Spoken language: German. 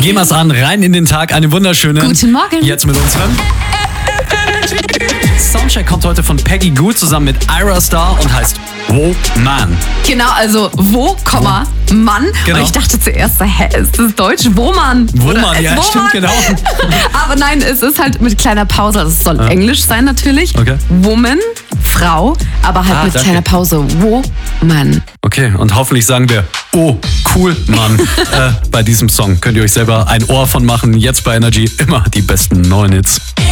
Gehen wir's an, rein in den Tag. Einen wunderschönen Guten Morgen. Jetzt mit unserem Soundcheck kommt heute von Peggy Gou zusammen mit Ira Star und heißt Wo Man. Genau, also wo, Mann. Genau. Und ich dachte zuerst, ist das Deutsch? Wo man? Wo Oder, man, ja, wo stimmt, man? genau. Aber nein, es ist halt mit kleiner Pause. Also es soll Englisch sein natürlich. Okay. Woman, Frau, aber halt mit danke. kleiner Pause. Wo man. Okay, und hoffentlich sagen wir, oh, cool, Mann. Bei diesem Song könnt ihr euch selber ein Ohr von machen. Jetzt bei Energy immer die besten neuen Hits.